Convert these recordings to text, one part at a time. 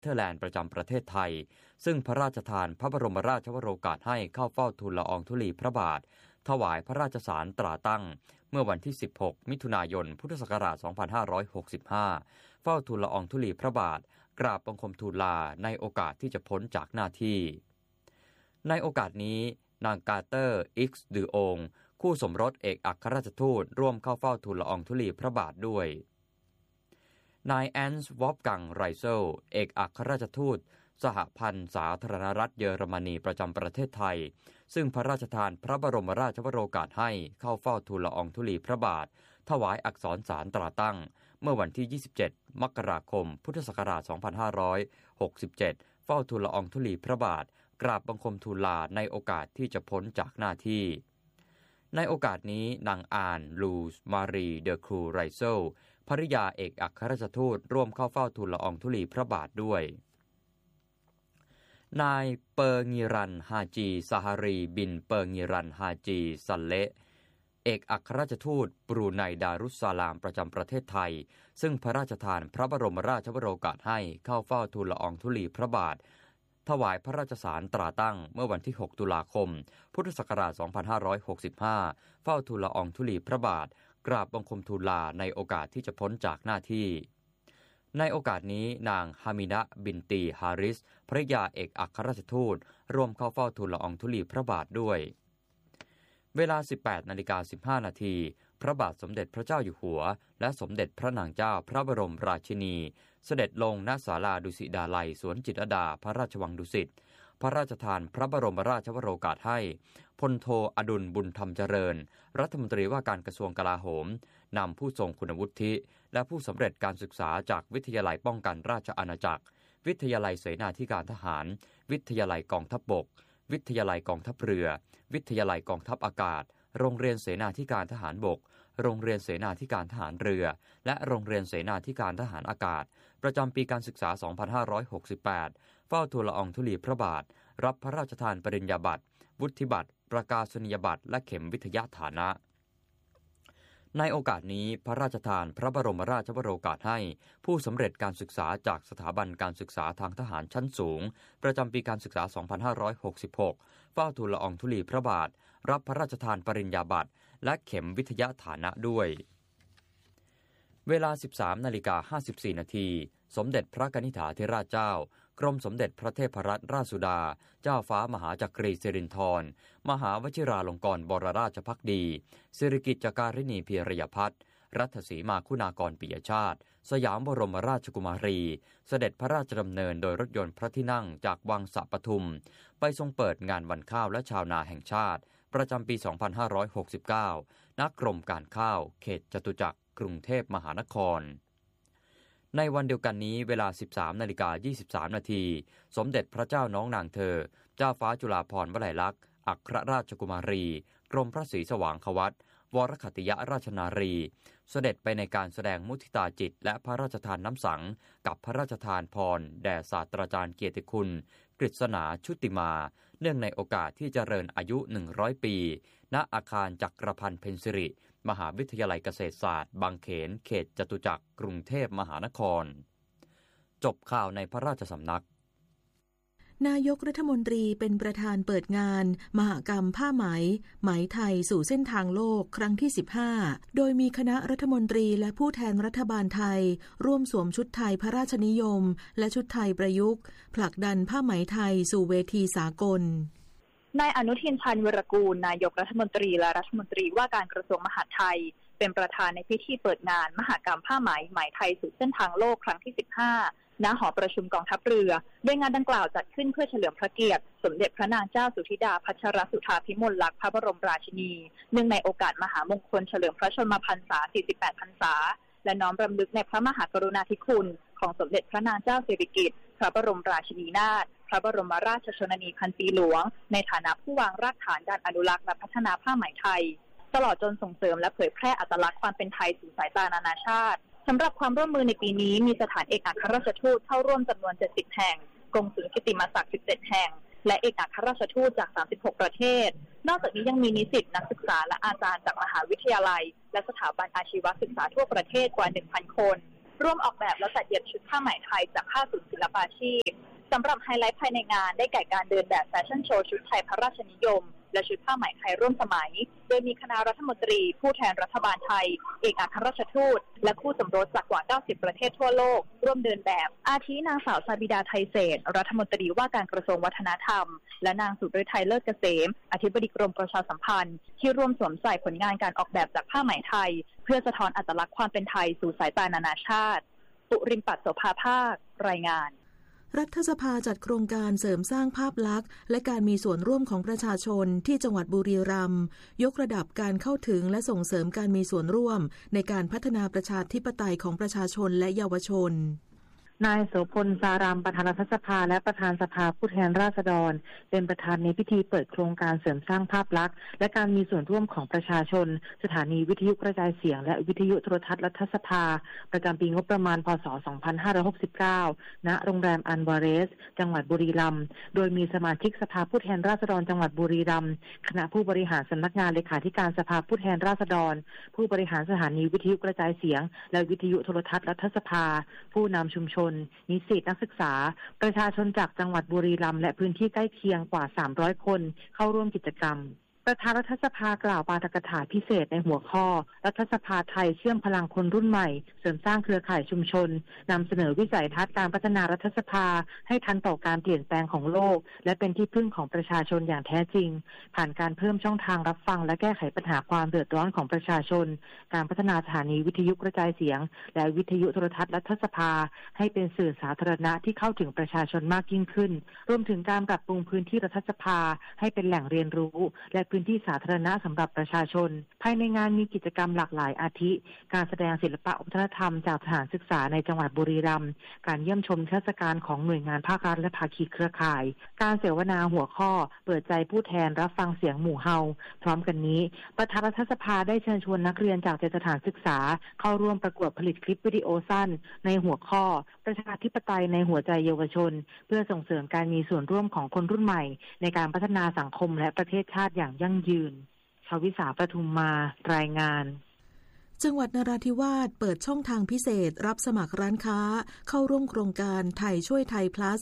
เธอร์แลนด์ประจำประเทศไทยซึ่งพระราชทานพระบรมราชวโรกาสให้เข้าเฝ้าทูลละอองธุลีพระบาทถวายพระราชสารตราตั้งเมื่อวันที่16มิถุนายนพุทธศักราช2565เฝ้าทูลละอองธุลีพระบาทกราบบังคมทูลลาในโอกาสที่จะพ้นจากหน้าที่ในโอกาสนี้นางกาเตอร์อิกซ์ดือองคู่สมรสเอกอัครราชทูตร่วมเข้าเฝ้าทูลละอองธุลีพระบาทด้วยนายแอนส์วอฟกังไรเซลเอกอัครราชทูตสหพันธ์สาธารณรัฐเยอรมนีประจำประเทศไทยซึ่งพระราชทานพระบรมราชวโรกาสให้เข้าเฝ้าทูลละอองธุลีพระบาทถวายอักษรสารตราตั้งเมื่อวันที่27มกราคมพุทธศักราช2567เฝ้าทูลละอองธุลีพระบาทกราบบังคมทูลลาในโอกาสที่จะพ้นจากหน้าที่ในโอกาสนี้นางอานลูสมารีเดอครูไรเซลภริยาเอกอัครราชทูตร่วมเข้าเฝ้าทูลละอองธุลีพระบาทด้วยนายเปอร์งิรันฮาจีซาฮารีบินเปอร์งิรันฮาจีซัลเลเอกอัครราชทูตบรูไนดารุสซาลามประจำประเทศไทยซึ่งพระราชทานพระบรมราชวโรกาสให้เข้าเฝ้าทูลละอองธุลีพระบาทถวายพระราชสารตราตั้งเมื่อวันที่6ตุลาคมพุทธศักราช2565เฝ้าทูลละอองธุลีพระบาทกราบบังคมทูลลาในโอกาสที่จะพ้นจากหน้าที่ในโอกาสนี้นางฮามินะบินตีฮาริสภริยาเอกอัครราชทูตร่วมเข้าเฝ้าทูลละอองธุลีพระบาทด้วยเวลา 18:15 น.พระบาทสมเด็จพระเจ้าอยู่หัวและสมเด็จพระนางเจ้าพระบรมราชินีเสด็จลงณศาลาดุสิตดาลัยสวนจิตรลดาพระราชวังดุสิตพระราชทานพระบรมราชวโรกาสให้พลโทอดุลบุญธรรมเจริญรัฐมนตรีว่าการกระทรวงกลาโหมนำผู้ทรงคุณวุฒิและผู้สำเร็จการศึกษาจากวิทยาลัยป้องกันราชอาณาจักรวิทยาลัยเสนาธิการทหารวิทยาลัยกองทัพบกวิทยาลัยกองทัพเรือวิทยาลัยกองทัพอากาศโรงเรียนเสนาธิการทหารบกโรงเรียนเสนาธิการทหารเรือและโรงเรียนเสนาธิการทหารอากาศประจำปีการศึกษา 2568 เฝ้าทูลละอองธุลีพระบาทรับพระราชทานปริญญาบัตรวุฒิบัตรประกาศนียบัตรและเข็มวิทยาฐานะในโอกาสนี้พระราชทานพระบรมราชวโรกาสให้ผู้สำเร็จการศึกษาจากสถาบันการศึกษาทางทหารชั้นสูงประจำปีการศึกษา 2566 เฝ้าทูลละอองธุลีพระบาทรับพระราชทานปริญญาบัตรและเข็มวิทยาฐานะด้วยเวลา 13:54 น.สมเด็จพระกนิษฐาธิราชเจ้ากรมสมเด็จพระเทพรัตนราชสุดาเจ้าฟ้ามหาจักรีสิรินธรมหาวชิราลงกรณ์บรราชภักดีสิริกิติ์จาการิณีพีรยพัฒน์รัตสีมาคุณากรปิยชาติสยามบรมราชกุมารีเสด็จพระราชดำเนินโดยรถยนต์พระที่นั่งจากวังสะปทุมไปทรงเปิดงานวันข้าวและชาวนาแห่งชาติประจำปี 2569 ณ กรมการข้าวเขตจตุจักรกรุงเทพมหานครในวันเดียวกันนี้เวลา 13:23 น.สมเด็จพระเจ้าน้องนางเธอเจ้าฟ้าจุฬาภรณ์วลัยลักษณ์อัครราชกุมารีกรมพระศรีสว่างควัตรวรคติยราชนารีเสด็จไปในการแสดงมุทิตาจิตและพระราชทานน้ำสังกับพระราชทานพรแด่ศาสตราจารย์เกียรติคุณกฤษณาชุติมาเนื่องในโอกาสที่เจริญอายุ100 ปีณอาคารจักรพันธ์เพ็ญสิริมหาวิทยาลัยเกษตรศาสตร์บางเขนเขตจตุจักรกรุงเทพมหานครจบข่าวในพระราชสำนักนายกรัฐมนตรีเป็นประธานเปิดงานมหกรรมผ้าไหมไหมไทยสู่เส้นทางโลกครั้งที่15โดยมีคณะรัฐมนตรีและผู้แทนรัฐบาลไทยร่วมสวมชุดไทยพระราชนิยมและชุดไทยประยุกต์ผลักดันผ้าไหมไทยสู่เวทีสากลนายอนุทินชาญวีรกูลนายกรัฐมนตรีและรัฐมนตรีว่าการกระทรวงมหาดไทยเป็นประธานในพิธีเปิดงานมหกรรมผ้าไหมไหมไทยสู่เส้นทางโลกครั้งที่15ณหอประชุมกองทัพเรือโดยงานดังกล่าวจัดขึ้นเพื่อเฉลิมพระเกียรติสมเด็จพระนางเจ้าสุธิดาพัชรสุธาภิมลลักษณ์พระบรมราชินีเนื่องในโอกาสมหามงคลเฉลิมพระชนมพรรษา48พรรษาและน้อมรำลึกในพระมหากรุณาธิคุณของสมเด็จพระนางเจ้าสิริกิติ์พระบรมราชินีนาถพระบรมราชชนนีพันปีหลวงในฐานะผู้วางรากฐานด้านอนุรักษ์และพัฒนาผ้าไหมไทยตลอดจนส่งเสริมและเผยแพร่อัตลักษณ์ความเป็นไทยสู่สายตานานาชาติสำหรับความร่วมมือในปีนี้มีสถานเอกอัครราชทูตเข้าร่วมจำนวน70แห่งกงสุลกิตติมศักดิ์17แห่งและเอกอัครราชทูตจาก36ประเทศนอกจากนี้ยังมีนิสิตนักศึกษาและอาจารย์จากมหาวิทยาลัยและสถาบันอาชีวศึกษาทั่วประเทศกว่า 1,000 คนร่วมออกแบบและจัดเย็บชุดผ้าไหมไทยจาก5ศูนย์ศิลปาชีพสำหรับไฮไลท์ภายในงานได้แก่การเดินแบบแฟชั่นโชว์ชุดไทยพระราชนิยมและชุดผ้าไหมไทยร่วมสมัยโดยมีคณะรัฐมนตรีผู้แทนรัฐบาลไทยเอกอัครราชทูตและคู่สมรสจากกว่า90ประเทศทั่วโลกร่วมเดินแบบอาทินางสาวซาบิดาไทยเศรษฐ์รัฐมนตรีว่าการกระทรวงวัฒนธรรมและนางสุฤทัยเลิศเกษมอธิบดีกรมประชาสัมพันธ์ที่ร่วมสวมใส่ผลงานการออกแบบจากผ้าไหมไทยเพื่อสะท้อนอัตลักษณ์ความเป็นไทยสู่สายตานานาชาติปุริมปัตย์โสภาภาครายงานรัฐสภาจัดโครงการเสริมสร้างภาพลักษณ์และการมีส่วนร่วมของประชาชนที่จังหวัดบุรีรัมย์ยกระดับการเข้าถึงและส่งเสริมการมีส่วนร่วมในการพัฒนาประชาธิปไตยของประชาชนและเยาวชนนายโสพลสารามประธานรัฐสภาและประธานสภาผู้แทนราษฎรเป็นประธานในพิธีเปิดโครงการเสริมสร้างภาพลักษณ์และการมีส่วนร่วมของประชาชนสถานีวิทยุกระจายเสียงและวิทยุโทรทัศน์รัฐสภาประจำปีงบประมาณพ.ศ. 2569 ณ โรงแรมอันวาเรสจังหวัดบุรีรัมย์โดยมีสมาชิกสภาผู้แทนราษฎรจังหวัดบุรีรัมย์คณะผู้บริหารสำนักงานเลขาธิการสภาผู้แทนราษฎรผู้บริหารสถานีวิทยุกระจายเสียงและวิทยุโทรทัศน์รัฐสภาผู้นำชุมชนนิสิตนักศึกษาประชาชนจากจังหวัดบุรีรัมย์และพื้นที่ใกล้เคียงกว่า300คนเข้าร่วมกิจกรรมประธานรัฐสภากล่าวปาฐกถาพิเศษในหัวข้อรัฐสภาไทยเชื่อมพลังคนรุ่นใหม่เสริมสร้างเครือข่ายชุมชนนำเสนอวิสัยทัศน์การพัฒนารัฐสภาให้ทันต่อการเปลี่ยนแปลงของโลกและเป็นที่พึ่งของประชาชนอย่างแท้จริงผ่านการเพิ่มช่องทางรับฟังและแก้ไขปัญหาความเดือดร้อนของประชาชนการพัฒนาสถานีวิทยุกระจายเสียงและวิทยุโทรทัศน์รัฐสภาให้เป็นสื่อสาธารณะที่เข้าถึงประชาชนมากยิ่งขึ้นรวมถึงการปรับปรุงพื้นที่รัฐสภาให้เป็นแหล่งเรียนรู้และพื้นที่สาธารณะสำหรับประชาชนภายในงานมีกิจกรรมหลากหลายอาทิการแสดงศิลปะวัฒนธรรมจากสถานศึกษาในจังหวัดบุรีรัมย์การเยี่ยมชมเทศกาลของหน่วยงานภาครัฐและภาคีเครือข่ายการเสวนาหัวข้อเปิดใจผู้แทนรับฟังเสียงหมู่เฮาพร้อมกันนี้ประธานรัฐสภาได้เชิญชวนนักเรียนจาก7สถานศึกษาเข้าร่วมประกวดผลิตคลิปวิดีโอสั้นในหัวข้อประชาธิปไตยในหัวใจเยาวชนเพื่อส่งเสริมการมีส่วนร่วมของคนรุ่นใหม่ในการพัฒนาสังคมและประเทศชาติอย่างยั่งยืนวิสาปทุมมารายงานจังหวัดนราธิวาสเปิดช่องทางพิเศษรับสมัครร้านค้าเข้าร่วมโครงการไทยช่วยไทย plus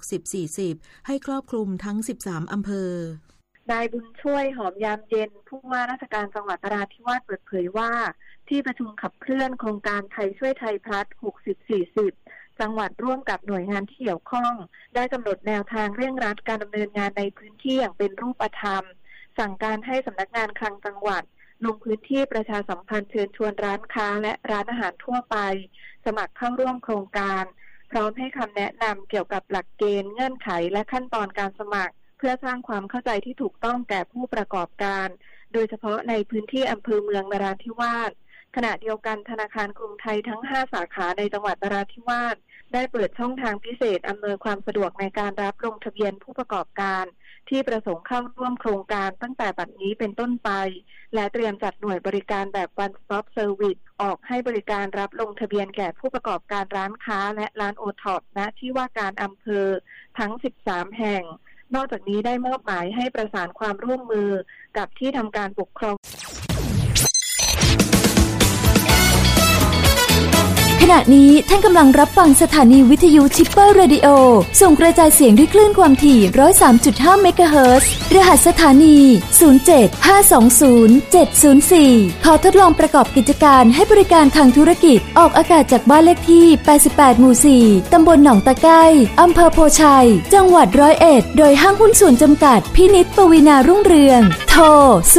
60-40 ให้ครอบคลุมทั้ง13อำเภอนายบุญช่วยหอมยามเย็นผู้ว่าราชการจังหวัดนราธิวาสเปิดเผยว่าที่ประชุมขับเคลื่อนโครงการไทยช่วยไทย plus 60-40 จังหวัดร่วมกับหน่วยงานที่เกี่ยวข้องได้กำหนดแนวทางเร่งรัดการดำเนินงานในพื้นที่อย่างเป็นรูปธรรมสั่งการให้สำนักงานคลังจังหวัดลงพื้นที่ประชาสัมพันธ์เชิญชวนร้านค้าและร้านอาหารทั่วไปสมัครเข้าร่วมโครงการพร้อมให้คำแนะนำเกี่ยวกับหลักเกณฑ์เงื่อนไขและขั้นตอนการสมัครเพื่อสร้างความเข้าใจที่ถูกต้องแก่ผู้ประกอบการโดยเฉพาะในพื้นที่อำเภอเมืองนราธิวาสขณะเดียวกันธนาคารกรุงไทยทั้ง5สาขาในจังหวัดนราธิวาสได้เปิดช่องทางพิเศษอำนวยความสะดวกในการรับลงทะเบียนผู้ประกอบการที่ประสงค์เข้าร่วมโครงการตั้งแต่บัดนี้เป็นต้นไปและเตรียมจัดหน่วยบริการแบบ One Stop Service ออกให้บริการรับลงทะเบียนแก่ผู้ประกอบการร้านค้าและร้านโอท็อปณที่ว่าการอำเภอทั้ง13แห่งนอกจากนี้ได้มอบหมายให้ประสานความร่วมมือกับที่ทำการปกครองขณะนี้ท่านกำลังรับฟังสถานีวิทยุชิปเปอร์เรดิโอส่งกระจายเสียงด้วยคลื่นความถี่ 103.5 เมกะเฮิรตซ์ รหัสสถานี 075207004 ขอทดลองประกอบกิจการให้บริการทางธุรกิจออกอากาศจากบ้านเลขที่ 88 หมู่ 4 ตำบลหนองตะไคร้อำเภอโพชัย จังหวัด101 โดยห้างหุ้นส่วนจำกัดพินิจปวีณารุ่งเรือง โทร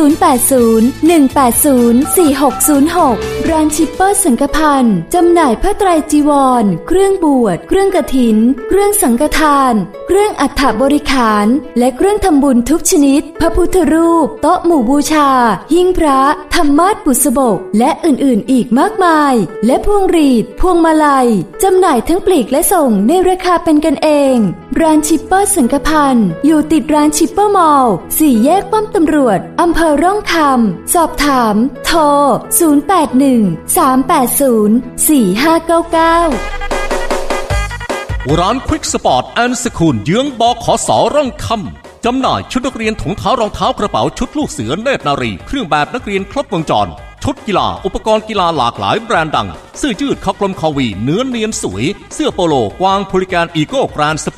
080-180-4606 ร้านชิปเปอร์สังฆพันธ์จำหน่ายผ้าไตรจีวรเครื่องบวชเครื่องกฐินเครื่องสังฆทานเครื่องอัฐบริขารและเครื่องทำบุญทุกชนิดพระพุทธรูปโต๊ะหมู่บูชาหิ้งพระธรรมาสน์บุษบกและอื่นๆอีกมากมายและพวงหรีดพวงมาลัยจำหน่ายทั้งปลีกและส่งในราคาเป็นกันเองร้านชิปเปอร์สังฆพันธ์อยู่ติดร้านชิปเปอร์มอลล์4แยกป้อมตำรวจอำเภอร่องคำสอบถามโทร081-380-4599 ร้านควิกสปอร์ตแอนด์สคูลเยื้องบขส.ร่องคำจำหน่ายชุดนักเรียนถุงเท้ารองเท้ากระเป๋าชุดลูกเสือเนตรนารีเครื่องแบบนักเรียนครบวงจรชชุดกีฬาอุปกรณ์กีฬาหลากหลายแบรนด์ดังเสื้อยืดคอกลมคอวีเนื้อเนียนสวยเสื้อโปโลกวางโพลิแกนอีโก้แกรนด์